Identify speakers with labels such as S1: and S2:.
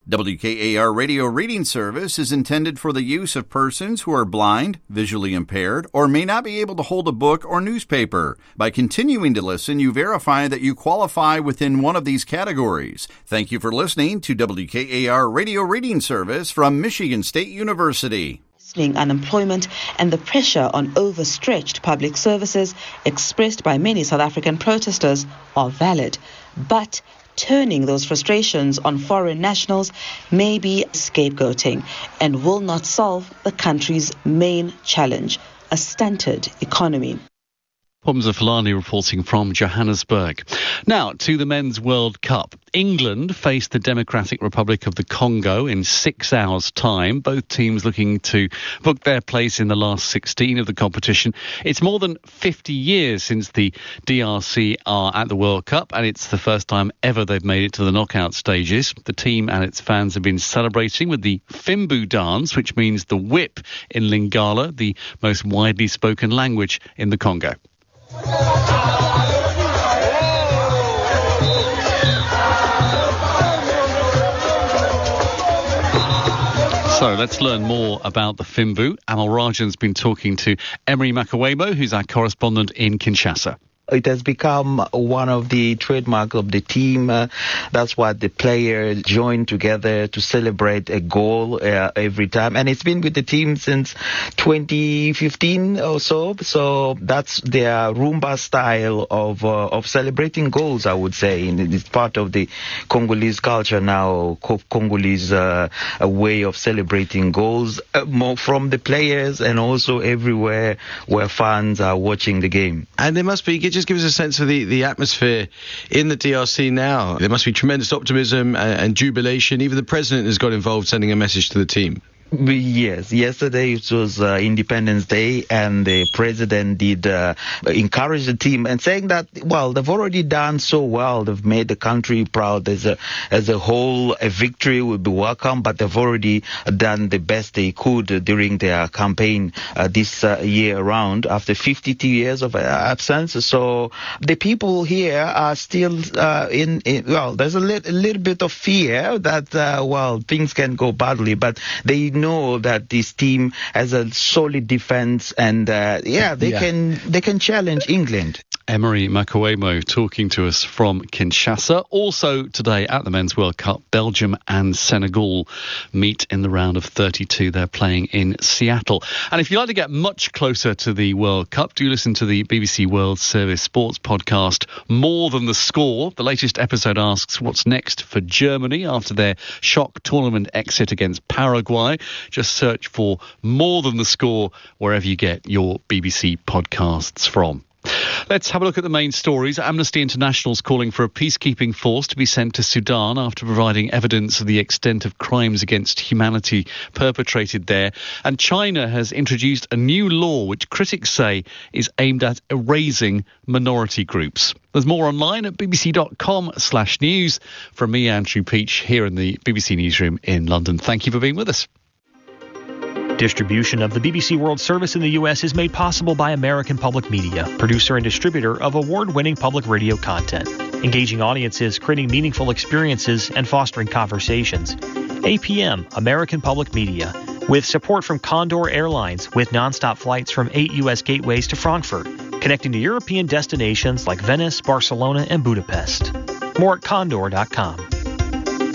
S1: WKAR Radio Reading Service is intended for the use of persons who are blind, visually impaired, or may not be able to hold a book or newspaper. By continuing to listen, you verify that you qualify within one of these categories. Thank you for listening to WKAR Radio Reading Service from Michigan State University.
S2: Unemployment and the pressure on overstretched public services expressed by many South African protesters are valid. But turning those frustrations on foreign nationals may be scapegoating and will not solve the country's main challenge, a stunted economy.
S3: Humza Fulani reporting from Johannesburg. Now to the Men's World Cup. England face the Democratic Republic of the Congo in 6 hours' time. Both teams looking to book their place in the last 16 of the competition. It's more than 50 years since the DRC are at the World Cup, and it's the first time ever they've made it to the knockout stages. The team and its fans have been celebrating with the Fimbu dance, which means the whip in Lingala, the most widely spoken language in the Congo. So let's learn more about the Fimbu. Amal Rajan's been talking to Emery Makawemo, who's our correspondent in Kinshasa.
S4: It has become one of the trademarks of the team. That's what the players join together to celebrate a goal every time. And it's been with the team since 2015 or so. So that's their Rumba style of celebrating goals, I would say. And it's part of the Congolese culture now, Congolese way of celebrating goals, more from the players and also everywhere where fans are watching the game.
S5: And there must be, just give us a sense of the atmosphere in the DRC now. There must be tremendous optimism and jubilation. Even the president has got involved, sending a message to the team.
S4: Yes, yesterday it was Independence Day, and the president did encourage the team and saying that, well, they've already done so well. They've made the country proud as a whole. A victory would be welcome, but they've already done the best they could during their campaign this year around after 52 years of absence. So the people here are still there's a little bit of fear that, things can go badly, but they know that this team has a solid defense and they can challenge England.
S3: Emery Makawemo talking to us from Kinshasa. Also today at the Men's World Cup, Belgium and Senegal meet in the round of 32. They're playing in Seattle. And if you'd like to get much closer to the World Cup, do listen to the BBC World Service sports podcast, More Than the Score. The latest episode asks what's next for Germany after their shock tournament exit against Paraguay. Just search for More Than the Score wherever you get your BBC podcasts from. Let's have a look at the main stories. Amnesty International is calling for a peacekeeping force to be sent to Sudan after providing evidence of the extent of crimes against humanity perpetrated there. And China has introduced a new law which critics say is aimed at erasing minority groups. There's more online at bbc.com/news. From me, Andrew Peach, here in the BBC Newsroom in London. Thank you for being with us.
S6: Distribution of the BBC World Service in the U.S. is made possible by American Public Media, producer and distributor of award-winning public radio content, engaging audiences, creating meaningful experiences, and fostering conversations. APM, American Public Media, with support from Condor Airlines, with nonstop flights from 8 U.S. gateways to Frankfurt, connecting to European destinations like Venice, Barcelona, and Budapest. More at condor.com.